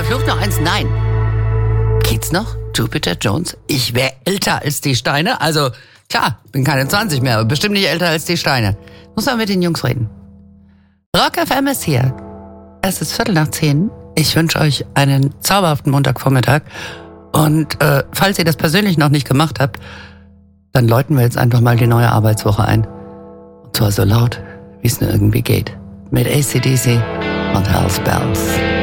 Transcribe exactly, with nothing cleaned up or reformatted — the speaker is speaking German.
verflucht noch eins? Nein. Geht's noch? Jupiter Jones? Ich wäre älter als die Steine. Also, klar, bin keine zwanzig mehr, aber bestimmt nicht älter als die Steine. Muss man mit den Jungs reden. Rock F M ist hier. Es ist Viertel nach zehn. Ich wünsche euch einen zauberhaften Montagvormittag. Und äh, falls ihr das persönlich noch nicht gemacht habt, dann läuten wir jetzt einfach mal die neue Arbeitswoche ein. Und zwar so laut, wie es nur irgendwie geht. Mit A C D C und House Bells.